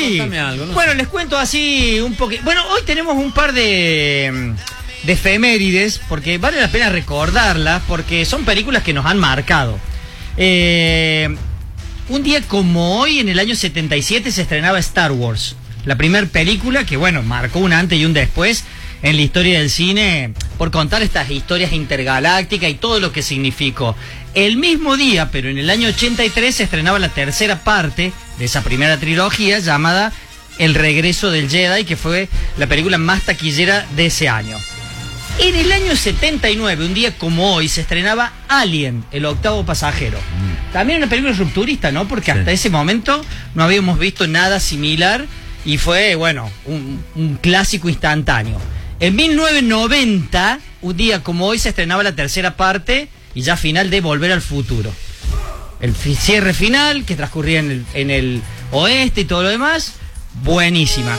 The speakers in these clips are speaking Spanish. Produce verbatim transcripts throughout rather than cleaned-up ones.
Sí. Algo, ¿no? Bueno, les cuento así un poquito. Bueno, hoy tenemos un par de, de efemérides, porque vale la pena recordarlas, porque son películas que nos han marcado. Eh, un día como hoy, en el año setenta y siete, se estrenaba Star Wars. La primera película que, bueno, marcó un antes y un después en la historia del cine, por contar estas historias intergalácticas y todo lo que significó. El mismo día, pero en el año ochenta y tres, se estrenaba la tercera parte de esa primera trilogía llamada El regreso del Jedi, que fue la película más taquillera de ese año. En el año setenta y nueve, un día como hoy, se estrenaba Alien, el octavo pasajero. Mm. También una película rupturista, ¿no? Porque sí, hasta ese momento no habíamos visto nada similar y fue, bueno, un, un clásico instantáneo. En mil novecientos noventa, un día como hoy, se estrenaba la tercera parte y ya final de Volver al Futuro. El cierre final, que transcurría en el, en el oeste y todo lo demás, buenísima.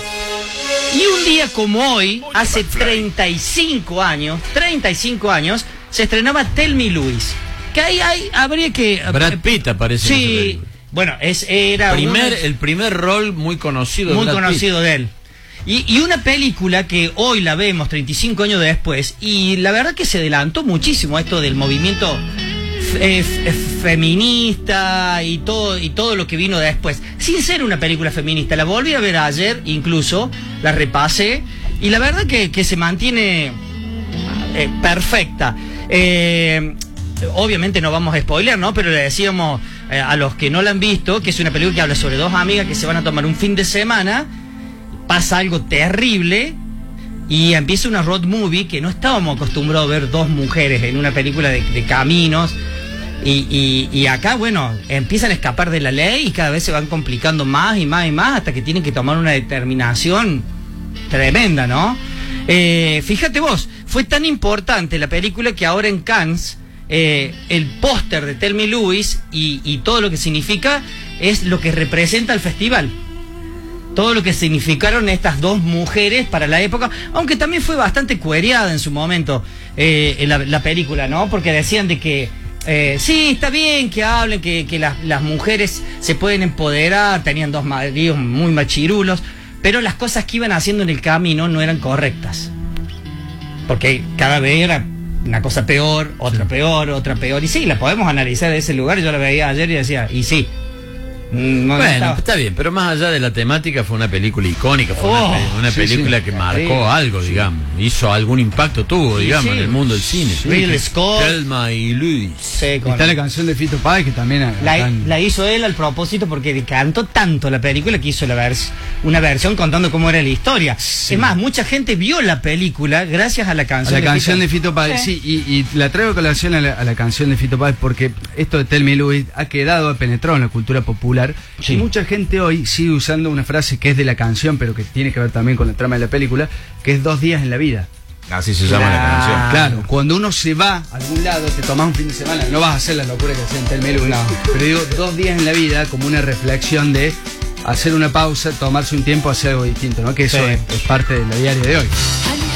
Y un día como hoy, hace treinta y cinco años, treinta y cinco años, se estrenaba Tell Me Louise. Que ahí, ahí habría que... Brad Pitt aparece. Sí, bueno, es, era... Primer, una, el primer rol muy conocido de Muy Brad conocido Pitt. de él. Y, y una película que hoy la vemos treinta y cinco años después, y la verdad que se adelantó muchísimo a esto del movimiento fe, fe, feminista y todo, y todo lo que vino después. Sin ser una película feminista, la volví a ver ayer, incluso, la repasé, y la verdad que, que se mantiene eh, perfecta. Eh, obviamente no vamos a spoiler, ¿no? Pero le decíamos eh, a los que no la han visto, que es una película que habla sobre dos amigas que se van a tomar un fin de semana. Pasa algo terrible y empieza una road movie que no estábamos acostumbrados a ver dos mujeres en una película de, de caminos y, y, y acá, bueno, empiezan a escapar de la ley y cada vez se van complicando más y más y más hasta que tienen que tomar una determinación tremenda, ¿no? Eh, fíjate vos, fue tan importante la película que ahora en Cannes eh, el póster de Tell Me Louise y, y todo lo que significa es lo que representa el festival. Todo lo que significaron estas dos mujeres para la época, aunque también fue bastante cuereada en su momento eh, en la, la película, ¿no? Porque decían de que eh, sí, está bien que hablen, que, que las, las mujeres se pueden empoderar, tenían dos maridos muy machirulos, pero las cosas que iban haciendo en el camino no eran correctas. Porque cada vez era una cosa peor, otra peor, otra peor, y sí, la podemos analizar de ese lugar. Yo la veía ayer y decía, y sí. No, bueno, estaba. Está bien, pero más allá de la temática fue una película icónica, fue oh, una, una sí, película sí, que marcó sí, algo, sí, digamos, hizo algún impacto, tuvo, sí, digamos, sí, en el mundo del cine. Sí, Ridley Scott, Thelma y Louise. Sí, está la canción de Fito Páez que también la, tan... la hizo él al propósito porque cantó tanto la película que hizo la vers una versión contando cómo era la historia. Sí. Es más, mucha gente vio la película gracias a la canción. A la de canción Fito. de Fito Páez, sí, sí y, y la traigo a colación a la, a la canción de Fito Páez porque esto de Tell Me Louise ha quedado, ha penetrado en la cultura popular. Sí. Y mucha gente hoy sigue usando una frase que es de la canción, pero que tiene que ver también con la trama de la película, que es dos días en la vida. Así se llama la canción. Claro, cuando uno se va a algún lado, te tomás un fin de semana, no vas a hacer la locura que hacen Tell Me Louise, no. Pero digo, dos días en la vida como una reflexión de hacer una pausa, tomarse un tiempo, hacer algo distinto, ¿no? Que eso sí, es, es parte de la diaria de hoy.